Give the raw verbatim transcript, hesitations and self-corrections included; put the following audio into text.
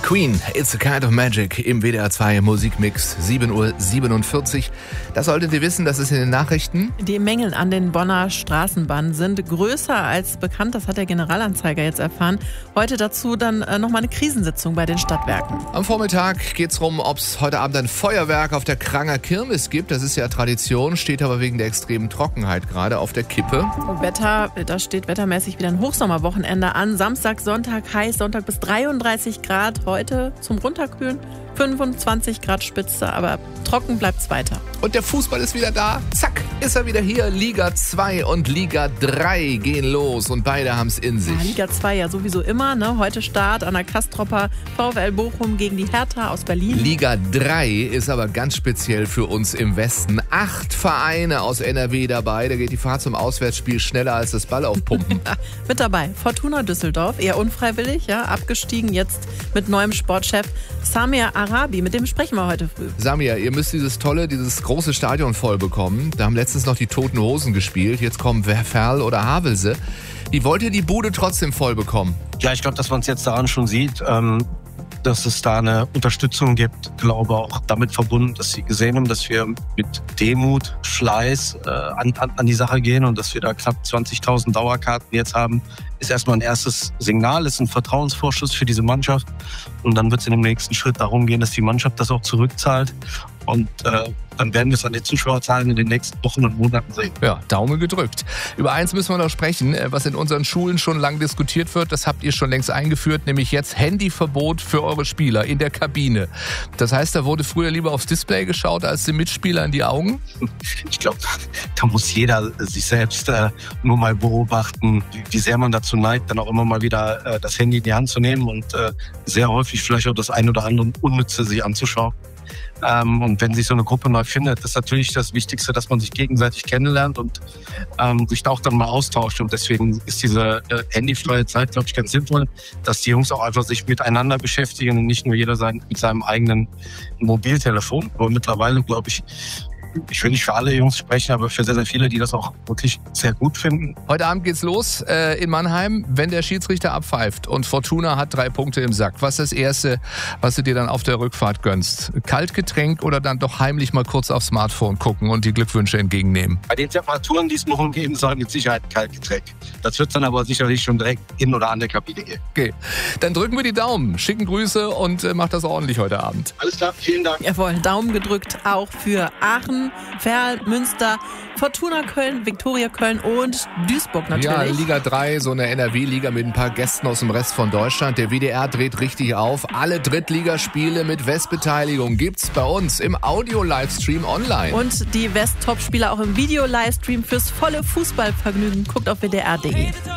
Queen, It's a Kind of Magic im W D R zwei Musikmix, sieben Uhr siebenundvierzig. Das solltet ihr wissen, das ist in den Nachrichten. Die Mängel an den Bonner Straßenbahnen sind größer als bekannt, das hat der Generalanzeiger jetzt erfahren. Heute dazu dann äh, nochmal eine Krisensitzung bei den Stadtwerken. Am Vormittag geht es darum, ob es heute Abend ein Feuerwerk auf der Kranger Kirmes gibt. Das ist ja Tradition, steht aber wegen der extremen Trockenheit gerade auf der Kippe. Wetter, da steht wettermäßig wieder ein Hochsommerwochenende an. Samstag, Sonntag heiß, Sonntag bis dreiunddreißig Grad. Heute zum Runterkühlen fünfundzwanzig Grad Spitze, aber trocken bleibt's weiter. Und der Fußball ist wieder da. Zack, ist er wieder hier. Liga zwei und Liga drei gehen los und beide haben's in sich. Ja, Liga zwei ja sowieso immer, ne? Heute Start an der Kastropper, VfL Bochum gegen die Hertha aus Berlin. Liga drei ist aber ganz speziell für uns im Westen. Acht Vereine aus N R W dabei. Da geht die Fahrt zum Auswärtsspiel schneller als das Ball aufpumpen. Mit dabei Fortuna Düsseldorf, eher unfreiwillig, ja, abgestiegen jetzt mit neuem Sportchef Samir Arabi. Mit dem sprechen wir heute früh. Samir, ihr müsst dieses tolle, dieses große Stadion voll bekommen. Da haben letztens noch die Toten Hosen gespielt. Jetzt kommen Ferl oder Havelse. Wie wollt ihr die Bude trotzdem voll bekommen? Ja, ich glaube, dass man es jetzt daran schon sieht, ähm, dass es da eine Unterstützung gibt. Ich glaube auch damit verbunden, dass sie gesehen haben, dass wir mit Demut, Fleiß äh, an, an, an die Sache gehen und dass wir da knapp zwanzigtausend Dauerkarten jetzt haben, ist erstmal ein erstes Signal, ist ein Vertrauensvorschuss für diese Mannschaft. Und dann wird es in dem nächsten Schritt darum gehen, dass die Mannschaft das auch zurückzahlt. Und äh, dann werden wir es an den Zuschauerzahlen in den nächsten Wochen und Monaten sehen. Ja, Daumen gedrückt. Über eins müssen wir noch sprechen, was in unseren Schulen schon lang diskutiert wird. Das habt ihr schon längst eingeführt, nämlich jetzt Handyverbot für eure Spieler in der Kabine. Das heißt, da wurde früher lieber aufs Display geschaut als dem Mitspieler in die Augen? Ich glaube, da muss jeder sich selbst äh, nur mal beobachten, wie, wie sehr man dazu neigt, dann auch immer mal wieder äh, das Handy in die Hand zu nehmen und äh, sehr häufig vielleicht auch das ein oder andere Unnütze sich anzuschauen. Ähm, und wenn sich so eine Gruppe neu findet, ist natürlich das Wichtigste, dass man sich gegenseitig kennenlernt und ähm, sich da auch dann mal austauscht. Und deswegen ist diese äh, handyfreie Zeit, glaube ich, ganz sinnvoll, dass die Jungs auch einfach sich miteinander beschäftigen und nicht nur jeder sein, mit seinem eigenen Mobiltelefon. Aber mittlerweile, glaube ich, ich will nicht für alle Jungs sprechen, aber für sehr, sehr viele, die das auch wirklich sehr gut finden. Heute Abend geht's los äh, in Mannheim, wenn der Schiedsrichter abpfeift und Fortuna hat drei Punkte im Sack. Was ist das Erste, was du dir dann auf der Rückfahrt gönnst? Kaltgetränk oder dann doch heimlich mal kurz aufs Smartphone gucken und die Glückwünsche entgegennehmen? Bei den Temperaturen, die es morgen geben soll, mit Sicherheit ein Kaltgetränk. Das wird dann aber sicherlich schon direkt in oder an der Kabine gehen. Okay, dann drücken wir die Daumen, schicken Grüße und äh, macht das ordentlich heute Abend. Alles klar, vielen Dank. Jawohl, Daumen gedrückt auch für Aachen, Ferl, Münster, Fortuna Köln, Viktoria Köln und Duisburg natürlich. Ja, Liga drei, so eine N R W-Liga mit ein paar Gästen aus dem Rest von Deutschland. Der W D R dreht richtig auf. Alle Drittligaspiele mit Westbeteiligung gibt's bei uns im Audio-Livestream online. Und die West-Top-Spieler auch im Video-Livestream fürs volle Fußballvergnügen. Guckt auf W D R punkt de.